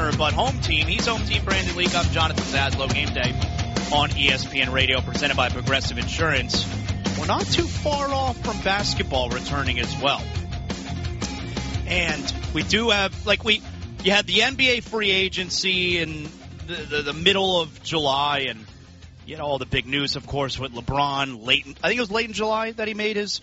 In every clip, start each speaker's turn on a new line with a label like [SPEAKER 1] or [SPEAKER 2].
[SPEAKER 1] winner, but home team. He's home team Brandon League. I'm Jonathan Zaslow. Game day on ESPN Radio, presented by Progressive Insurance. We're not too far off from basketball returning as well. And we do have, you had the NBA free agency in the middle of July, and all the big news, of course, with LeBron I think it was late in July that he made his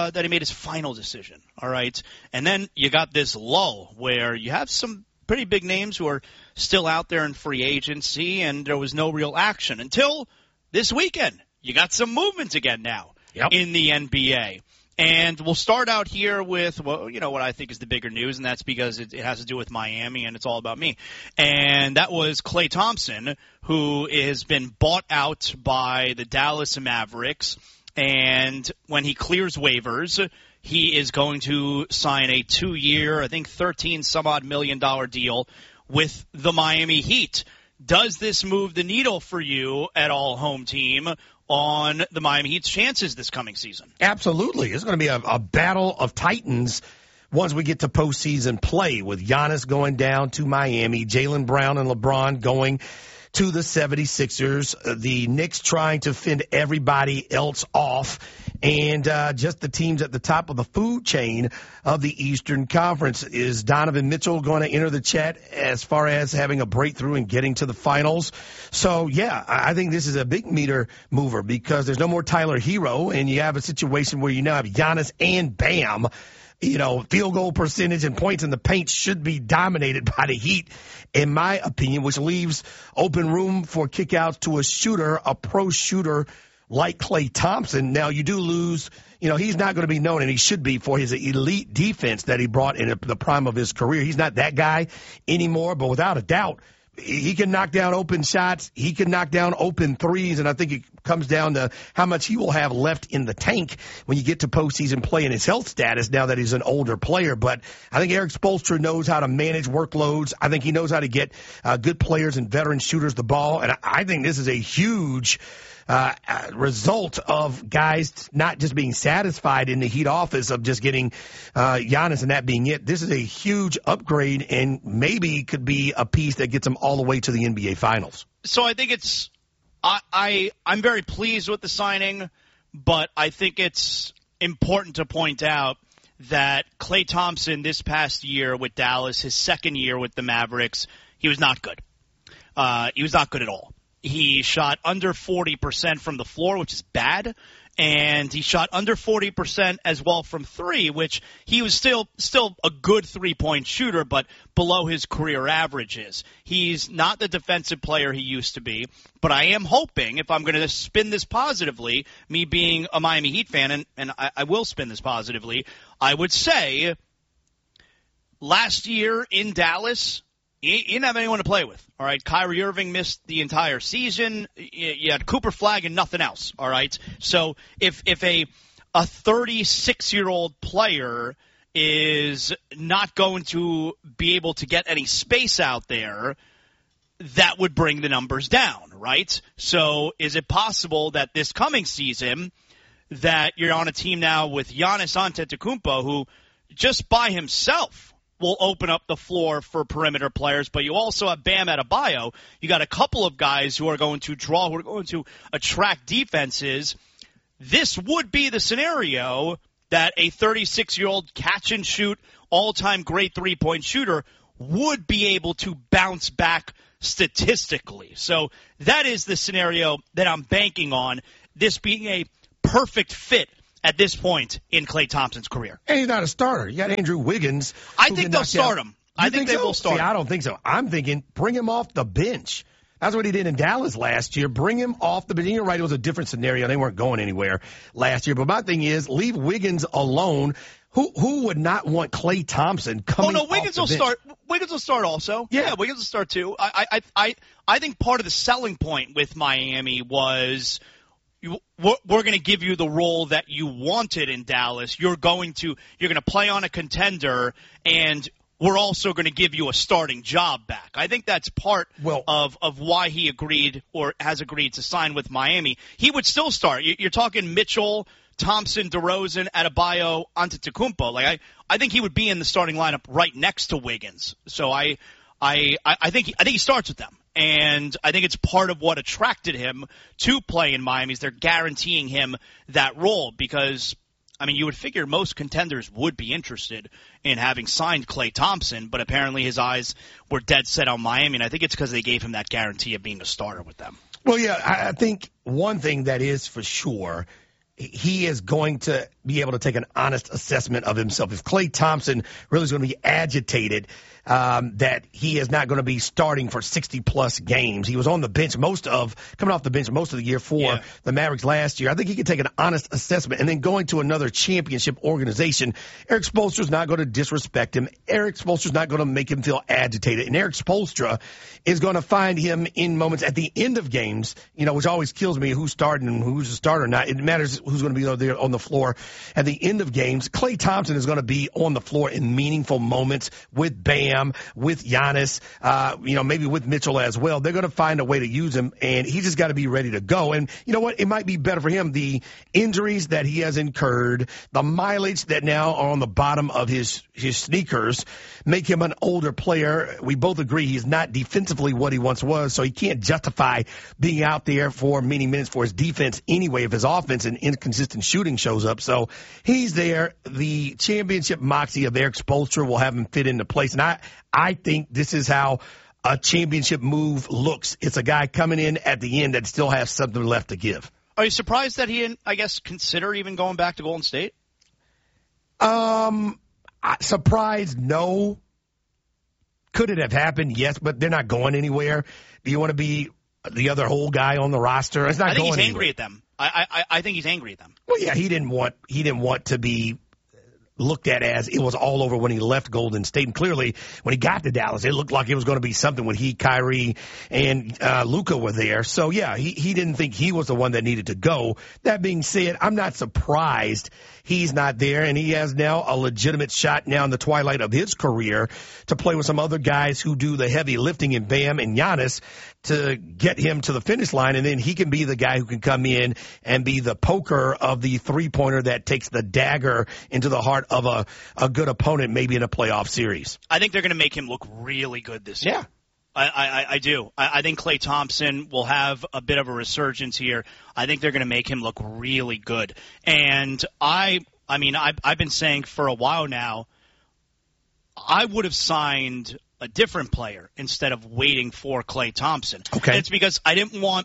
[SPEAKER 1] final decision. All right, and then you got this lull where you have some pretty big names who are still out there in free agency, and there was no real action until this weekend. You got some movement again now in the NBA. And we'll start out here with, what I think is the bigger news, and that's because it has to do with Miami, and it's all about me. And that was Klay Thompson, who has been bought out by the Dallas Mavericks. And when he clears waivers, he is going to sign a 2-year, I think $13-some-odd million deal with the Miami Heat. Does this move the needle for you at all, home team, on the Miami Heat's chances this coming season?
[SPEAKER 2] Absolutely. It's going to be a battle of titans once we get to postseason play, with Giannis going down to Miami, Jaylen Brown and LeBron going to the 76ers, the Knicks trying to fend everybody else off, and just the teams at the top of the food chain of the Eastern Conference. Is Donovan Mitchell going to enter the chat as far as having a breakthrough and getting to the finals? So, yeah, I think this is a big meter mover because there's no more Tyler Hero, and you have a situation where you now have Giannis and Bam. Field goal percentage and points in the paint should be dominated by the Heat, in my opinion, which leaves open room for kickouts to a pro shooter like Klay Thompson. Now, you do lose, he's not going to be known, and he should be, for his elite defense that he brought in the prime of his career. He's not that guy anymore, but without a doubt, he can knock down open shots. He can knock down open threes, and I think it comes down to how much he will have left in the tank when you get to postseason play and his health status now that he's an older player. But I think Eric Spoelstra knows how to manage workloads. I think he knows how to get good players and veteran shooters the ball, and I think this is a huge result of guys not just being satisfied in the Heat office of just getting Giannis and that being it. This is a huge upgrade and maybe could be a piece that gets them all the way to the NBA Finals.
[SPEAKER 1] So I think I'm very pleased with the signing, but I think it's important to point out that Klay Thompson this past year with Dallas, his second year with the Mavericks, he was not good. He was not good at all. He shot under 40% from the floor, which is bad, and he shot under 40% as well from three, which he was still a good three-point shooter, but below his career averages. He's not the defensive player he used to be, but I am hoping, if I'm going to spin this positively, me being a Miami Heat fan, and I will spin this positively, I would say last year in Dallas, he didn't have anyone to play with, all right? Kyrie Irving missed the entire season. You had Cooper Flagg and nothing else, all right? So if a 36-year-old player is not going to be able to get any space out there, that would bring the numbers down, right? So is it possible that this coming season that you're on a team now with Giannis Antetokounmpo, who just by himself will open up the floor for perimeter players, but you also have Bam Adebayo. You got a couple of guys who are going to attract defenses. This would be the scenario that a 36-year-old catch-and-shoot, all-time great three-point shooter would be able to bounce back statistically. So that is the scenario that I'm banking on, this being a perfect fit at this point in Klay Thompson's career.
[SPEAKER 2] And he's not a starter. You got Andrew Wiggins.
[SPEAKER 1] I think they'll start him. I think they will start him.
[SPEAKER 2] I don't think so. I'm thinking bring him off the bench. That's what he did in Dallas last year. Bring him off the bench. You're right, it was a different scenario. They weren't going anywhere last year. But my thing is, leave Wiggins alone. Who would not want Klay Thompson coming off the bench?
[SPEAKER 1] Wiggins will start also. Yeah, Wiggins will start too. I think part of the selling point with Miami was we're going to give you the role that you wanted in Dallas. You're going to play on a contender, and we're also going to give you a starting job back. I think that's part of why he agreed or has agreed to sign with Miami. He would still start. You're talking Mitchell, Thompson, DeRozan, Adebayo, Antetokounmpo. I think he would be in the starting lineup right next to Wiggins. So I think he starts with them. And I think it's part of what attracted him to play in Miami is they're guaranteeing him that role because, I mean, you would figure most contenders would be interested in having signed Klay Thompson, but apparently his eyes were dead set on Miami, and I think it's because they gave him that guarantee of being a starter with them.
[SPEAKER 2] Well, yeah, I think one thing that is for sure, he is going to be able to take an honest assessment of himself. If Klay Thompson really is going to be agitated that he is not going to be starting for 60-plus games. He was on the bench coming off the bench most of the year for the Mavericks last year. I think he can take an honest assessment. And then going to another championship organization, Eric Spoelstra's not going to disrespect him. Eric Spoelstra's not going to make him feel agitated. And Eric Spoelstra is going to find him in moments at the end of games, which always kills me, who's starting and who's a starter or not. It matters who's going to be there on the floor at the end of games. Klay Thompson is going to be on the floor in meaningful moments with Bam, with Giannis, maybe with Mitchell as well. They're going to find a way to use him, and he just got to be ready to go. And you know what? It might be better for him. The injuries that he has incurred, the mileage that now are on the bottom of his sneakers make him an older player. We both agree he's not defensively what he once was, so he can't justify being out there for many minutes for his defense anyway if his offense and inconsistent shooting shows up. So he's there. The championship moxie of Eric Spoelstra will have him fit into place. And I think this is how a championship move looks. It's a guy coming in at the end that still has something left to give.
[SPEAKER 1] Are you surprised that he didn't, consider even going back to Golden State?
[SPEAKER 2] Surprised, no. Could it have happened? Yes, but they're not going anywhere. Do you want to be the other whole guy on the roster? It's not going anywhere.
[SPEAKER 1] I think he's angry at them. I think he's angry at them.
[SPEAKER 2] Well, yeah, he didn't want to be looked at as it was all over when he left Golden State. And clearly, when he got to Dallas, it looked like it was going to be something when Kyrie, and Luka were there. So, yeah, he didn't think he was the one that needed to go. That being said, I'm not surprised he's not there, and he has now a legitimate shot now in the twilight of his career to play with some other guys who do the heavy lifting in Bam and Giannis to get him to the finish line, and then he can be the guy who can come in and be the poker of the three-pointer that takes the dagger into the heart of a good opponent, maybe in a playoff series.
[SPEAKER 1] I think they're going to make him look really good this year.
[SPEAKER 2] Yeah.
[SPEAKER 1] I do. I think Klay Thompson will have a bit of a resurgence here. I think they're going to make him look really good. And I've been saying for a while now, I would have signed a different player instead of waiting for Klay Thompson.
[SPEAKER 2] Okay.
[SPEAKER 1] And it's because I didn't want,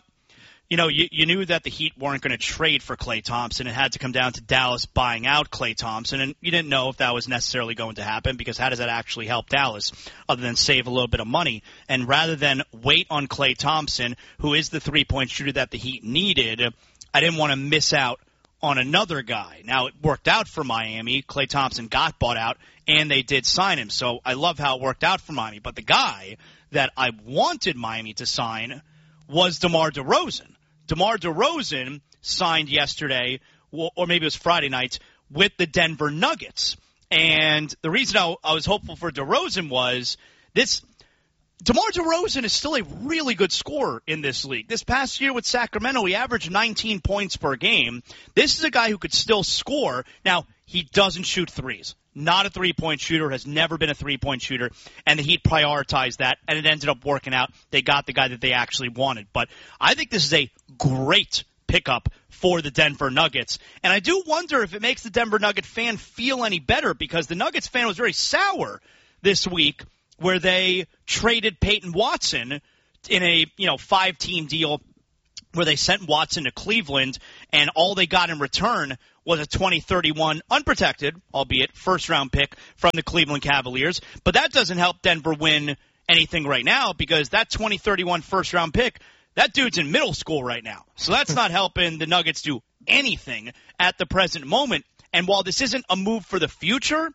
[SPEAKER 1] you knew that the Heat weren't going to trade for Klay Thompson. It had to come down to Dallas buying out Klay Thompson, and you didn't know if that was necessarily going to happen because how does that actually help Dallas other than save a little bit of money? And rather than wait on Klay Thompson, who is the three-point shooter that the Heat needed, I didn't want to miss out on another guy. Now, it worked out for Miami. Klay Thompson got bought out, and they did sign him. So I love how it worked out for Miami. But the guy that I wanted Miami to sign was DeMar DeRozan. DeMar DeRozan signed yesterday, or maybe it was Friday night, with the Denver Nuggets. And the reason I was hopeful for DeRozan was this. DeMar DeRozan is still a really good scorer in this league. This past year with Sacramento, he averaged 19 points per game. This is a guy who could still score. Now, he doesn't shoot threes. Not a three-point shooter, has never been a three-point shooter, and the Heat prioritized that, and it ended up working out. They got the guy that they actually wanted. But I think this is a great pickup for the Denver Nuggets. And I do wonder if it makes the Denver Nugget fan feel any better, because the Nuggets fan was very sour this week where they traded Peyton Watson in a 5-team deal where they sent Watson to Cleveland, and all they got in return was a 2031 unprotected, albeit first-round pick from the Cleveland Cavaliers. But that doesn't help Denver win anything right now, because that 2031 first-round pick, that dude's in middle school right now. So that's not helping the Nuggets do anything at the present moment. And while this isn't a move for the future,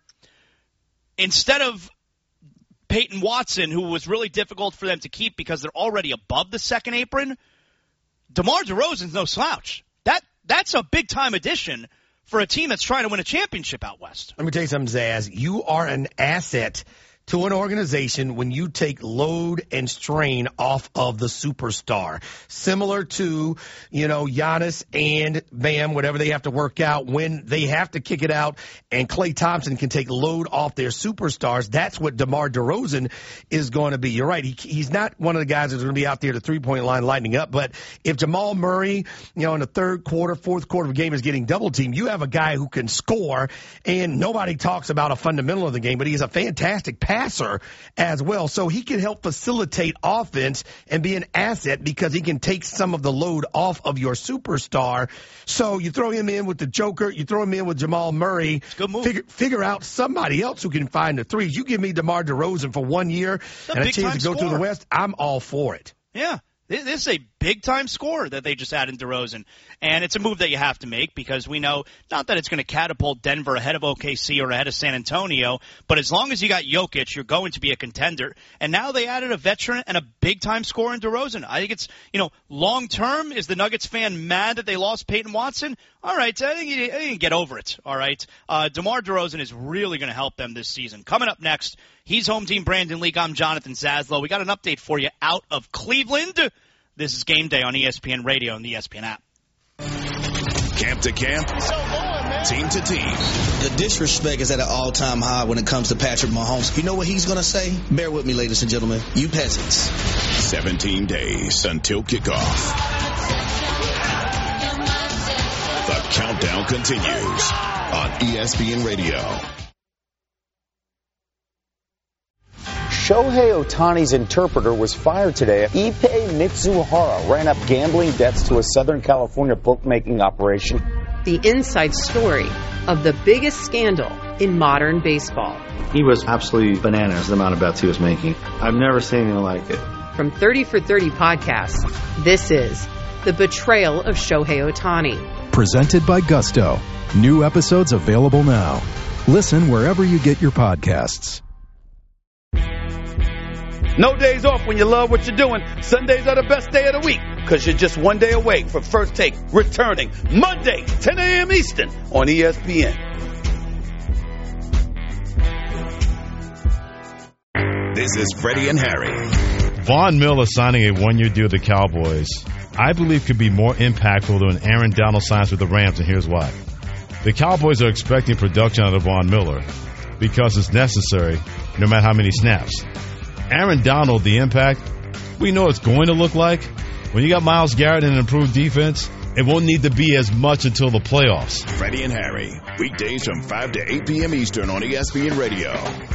[SPEAKER 1] instead of Peyton Watson, who was really difficult for them to keep because they're already above the second apron, DeMar DeRozan's no slouch. That's a big-time addition for a team that's trying to win a championship out west.
[SPEAKER 2] Let me tell you something, Zaz. You are an asset to an organization when you take load and strain off of the superstar. Similar to, Giannis and Bam, whatever they have to work out, when they have to kick it out and Klay Thompson can take load off their superstars. That's what DeMar DeRozan is going to be. You're right. He's not one of the guys that's going to be out there at the three-point line lighting up. But if Jamal Murray, in the third quarter, fourth quarter of a game is getting double-teamed, you have a guy who can score, and nobody talks about a fundamental of the game, but he's a fantastic passer as well. So he can help facilitate offense and be an asset because he can take some of the load off of your superstar. So you throw him in with the Joker, you throw him in with Jamal Murray,
[SPEAKER 1] good move.
[SPEAKER 2] Figure out somebody else who can find the threes. You give me DeMar DeRozan for 1 year and a chance to go through the West, I'm all for it.
[SPEAKER 1] Yeah. This is a big-time scorer that they just added in DeRozan. And it's a move that you have to make because we know not that it's going to catapult Denver ahead of OKC or ahead of San Antonio, but as long as you got Jokic, you're going to be a contender. And now they added a veteran and a big-time scorer in DeRozan. I think it's, long-term, is the Nuggets fan mad that they lost Peyton Watson? All right, I think you can get over it, all right? DeMar DeRozan is really going to help them this season. Coming up next, he's Home Team Brandon League. I'm Jonathan Zaslow. We got an update for you out of Cleveland. This is Game Day on ESPN Radio and the ESPN app.
[SPEAKER 3] Camp to camp, team to team.
[SPEAKER 4] The disrespect is at an all-time high when it comes to Patrick Mahomes. You know what he's going to say? Bear with me, ladies and gentlemen. You peasants.
[SPEAKER 3] 17 days until kickoff. The countdown continues on ESPN Radio.
[SPEAKER 5] Shohei Ohtani's interpreter was fired today. Ippei Mitsuhara ran up gambling debts to a Southern California bookmaking operation.
[SPEAKER 6] The inside story of the biggest scandal in modern baseball.
[SPEAKER 7] He was absolutely bananas, the amount of bets he was making. I've never seen anything like it.
[SPEAKER 6] From 30 for 30 podcasts, this is The Betrayal of Shohei Ohtani.
[SPEAKER 8] Presented by Gusto. New episodes available now. Listen wherever you get your podcasts.
[SPEAKER 9] No days off when you love what you're doing. Sundays are the best day of the week because you're just one day away from First Take returning Monday, 10 a.m. Eastern on ESPN.
[SPEAKER 3] This is Freddie and Harry.
[SPEAKER 10] Von Miller signing a one-year deal with the Cowboys, I believe, could be more impactful than Aaron Donald signs with the Rams, and here's why. The Cowboys are expecting production out of Von Miller because it's necessary no matter how many snaps. Aaron Donald, the impact, we know it's going to look like. When you got Myles Garrett and an improved defense, it won't need to be as much until the playoffs.
[SPEAKER 3] Freddie and Harry, weekdays from 5 to 8 p.m. Eastern on ESPN Radio.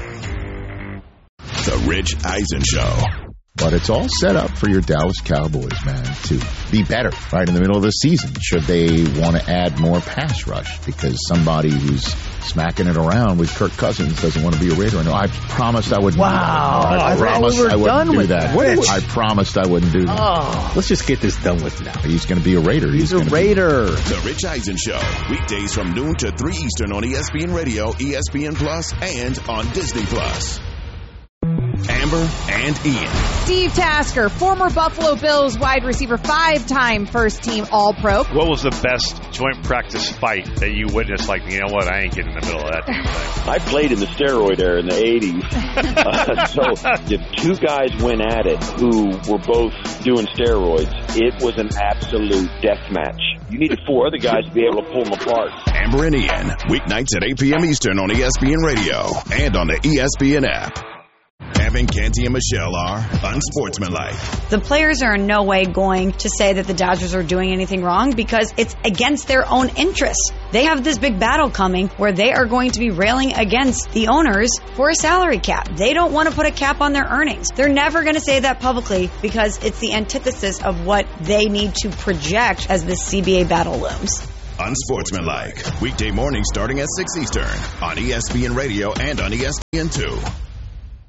[SPEAKER 3] The Rich Eisen Show.
[SPEAKER 11] But it's all set up for your Dallas Cowboys, man, to be better right in the middle of the season should they want to add more pass rush because somebody who's smacking it around with Kirk Cousins doesn't want to be a Raider. I promised I wouldn't do that. I promised I wouldn't do that. I promised I wouldn't do that.
[SPEAKER 12] Oh, let's just get this done with now.
[SPEAKER 11] He's going to be a Raider.
[SPEAKER 12] He's a Raider.
[SPEAKER 3] The Rich Eisen Show, weekdays from noon to 3 Eastern on ESPN Radio, ESPN Plus, and on Disney Plus. Amber and Ian.
[SPEAKER 13] Steve Tasker, former Buffalo Bills wide receiver, 5-time first-team All-Pro.
[SPEAKER 14] What was the best joint practice fight that you witnessed? Like, you know what, I ain't getting in the middle of that damn thing.
[SPEAKER 15] I played in the steroid era in the 80s. So if two guys went at it who were both doing steroids, it was an absolute death match. You needed 4 other guys to be able to pull them apart.
[SPEAKER 3] Amber and Ian, weeknights at 8 p.m. Eastern on ESPN Radio and on the ESPN app. Evan, Canty, and Michelle are unsportsmanlike.
[SPEAKER 16] The players are in no way going to say that the Dodgers are doing anything wrong because it's against their own interests. They have this big battle coming where they are going to be railing against the owners for a salary cap. They don't want to put a cap on their earnings. They're never going to say that publicly because it's the antithesis of what they need to project as this CBA battle looms.
[SPEAKER 3] Unsportsmanlike, weekday mornings starting at 6 Eastern on ESPN Radio and on ESPN2.